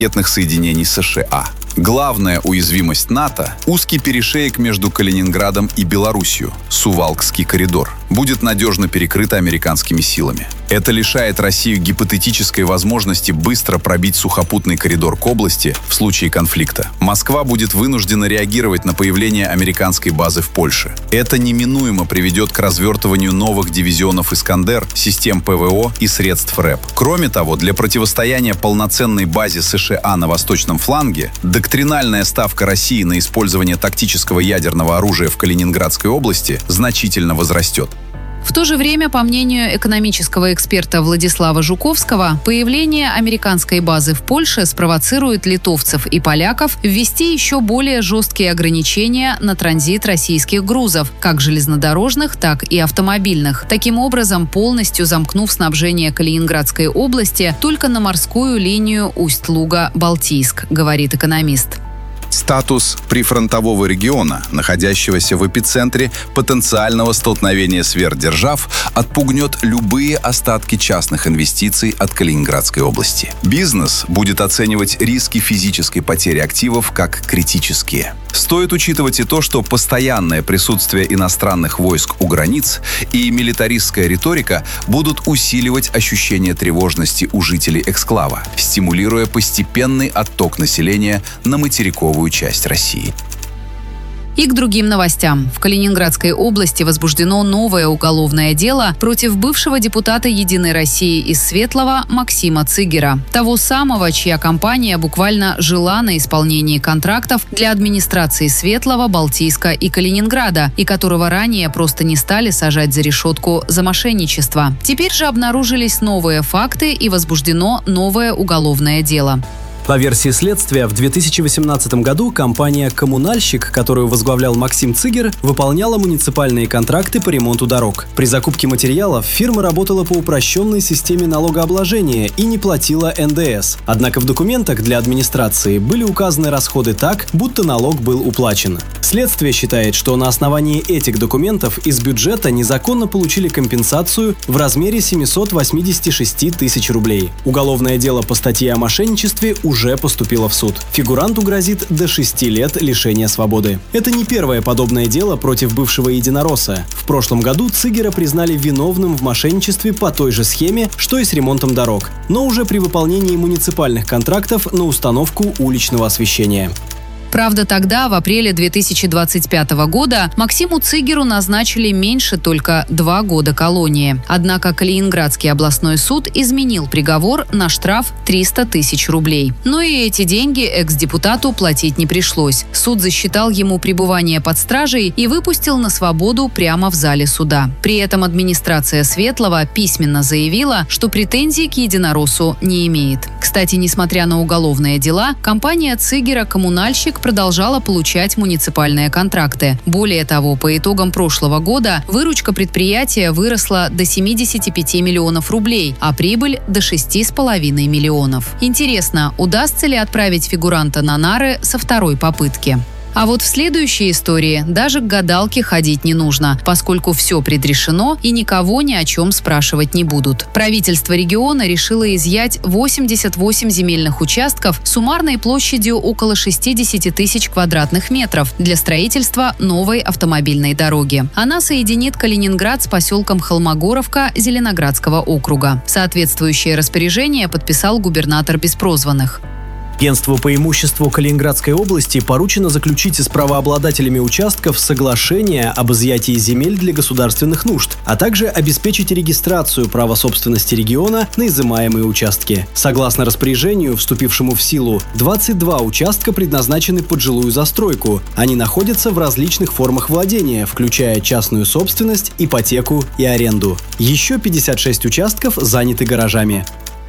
ракетных соединений США. Главная уязвимость НАТО – узкий перешеек между Калининградом и Белоруссией, Сувалкский коридор, будет надежно перекрыт американскими силами. Это лишает Россию гипотетической возможности быстро пробить сухопутный коридор к области в случае конфликта. Москва будет вынуждена реагировать на появление американской базы в Польше. Это неминуемо приведет к развертыванию новых дивизионов «Искандер», систем ПВО и средств РЭП. Кроме того, для противостояния полноценной базе США на восточном фланге доктринальная ставка России на использование тактического ядерного оружия в Калининградской области значительно возрастет. В то же время, по мнению экономического эксперта Владислава Жуковского, появление американской базы в Польше спровоцирует литовцев и поляков ввести еще более жесткие ограничения на транзит российских грузов, как железнодорожных, так и автомобильных. Таким образом, полностью замкнув снабжение Калининградской области только на морскую линию Усть-Луга-Балтийск, говорит экономист. Статус прифронтового региона, находящегося в эпицентре потенциального столкновения сверхдержав, отпугнет любые остатки частных инвестиций от Калининградской области. Бизнес будет оценивать риски физической потери активов как критические. Стоит учитывать и то, что постоянное присутствие иностранных войск у границ и милитаристская риторика будут усиливать ощущение тревожности у жителей эксклава, стимулируя постепенный отток населения на материковую часть России. И к другим новостям. В Калининградской области возбуждено новое уголовное дело против бывшего депутата «Единой России» из Светлого Максима Цигера. Того самого, чья компания буквально жила на исполнении контрактов для администрации Светлого, Балтийска и Калининграда, и которого ранее просто не стали сажать за решетку за мошенничество. Теперь же обнаружились новые факты и возбуждено новое уголовное дело. По версии следствия, в 2018 году компания «Коммунальщик», которую возглавлял Максим Цигер, выполняла муниципальные контракты по ремонту дорог. При закупке материалов фирма работала по упрощенной системе налогообложения и не платила НДС. Однако в документах для администрации были указаны расходы так, будто налог был уплачен. Следствие считает, что на основании этих документов из бюджета незаконно получили компенсацию в размере 786 тысяч рублей. Уголовное дело по статье о мошенничестве уже поступило в суд. Фигуранту грозит до 6 лет лишения свободы. Это не первое подобное дело против бывшего единоросса. В прошлом году Цигера признали виновным в мошенничестве по той же схеме, что и с ремонтом дорог, но уже при выполнении муниципальных контрактов на установку уличного освещения. Правда, тогда, в апреле 2025 года, Максиму Цигеру назначили меньше только 2 года колонии. Однако Калининградский областной суд изменил приговор на штраф 300 тысяч рублей. Но и эти деньги экс-депутату платить не пришлось. Суд засчитал ему пребывание под стражей и выпустил на свободу прямо в зале суда. При этом администрация Светлого письменно заявила, что претензий к единороссу не имеет. Кстати, несмотря на уголовные дела, компания Цигера «Коммунальщик» продолжала получать муниципальные контракты. Более того, по итогам прошлого года выручка предприятия выросла до 75 миллионов рублей, а прибыль до 6,5 миллионов. Интересно, удастся ли отправить фигуранта на нары со второй попытки? А вот в следующей истории даже к гадалке ходить не нужно, поскольку все предрешено и никого ни о чем спрашивать не будут. Правительство региона решило изъять 88 земельных участков суммарной площадью около 60 тысяч квадратных метров для строительства новой автомобильной дороги. Она соединит Калининград с поселком Холмогоровка Зеленоградского округа. Соответствующее распоряжение подписал губернатор Беспрозванных. Агентству по имуществу Калининградской области поручено заключить с правообладателями участков соглашение об изъятии земель для государственных нужд, а также обеспечить регистрацию права собственности региона на изымаемые участки. Согласно распоряжению, вступившему в силу, 22 участка предназначены под жилую застройку. Они находятся в различных формах владения, включая частную собственность, ипотеку и аренду. Еще 56 участков заняты гаражами.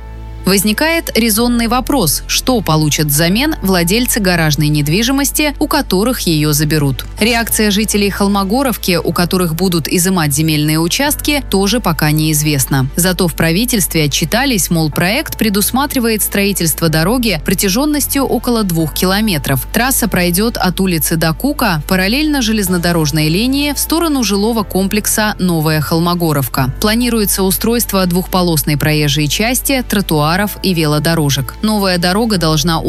Возникает резонный вопрос, что получат взамен владельцы гаражной недвижимости, у которых ее заберут. Реакция жителей Холмогоровки, у которых будут изымать земельные участки, тоже пока неизвестна. Зато в правительстве отчитались, мол, проект предусматривает строительство дороги протяженностью около 2 километров. Трасса пройдет от улицы Докука параллельно железнодорожной линии в сторону жилого комплекса «Новая Холмогоровка». Планируется устройство двухполосной проезжей части, тротуаров и велодорожек. Новая дорога должна